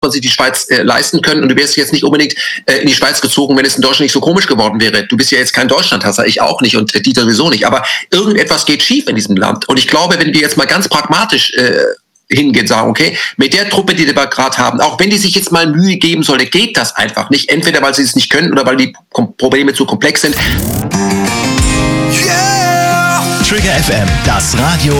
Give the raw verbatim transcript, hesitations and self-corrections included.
man sich die Schweiz äh, leisten können. Und du wärst jetzt nicht unbedingt äh, in die Schweiz gezogen, wenn es in Deutschland nicht so komisch geworden wäre. Du bist ja jetzt kein Deutschlandhasser, ich auch nicht und äh, Dieter sowieso nicht. Aber irgendetwas geht schief in diesem Land. Und ich glaube, wenn wir jetzt mal ganz pragmatisch äh, hingehen, sagen, okay, mit der Truppe, die wir gerade haben, auch wenn die sich jetzt mal Mühe geben sollte, geht das einfach nicht. Entweder weil sie es nicht können oder weil die Kom- Probleme zu komplex sind. Yeah! Trigger F M, das Radio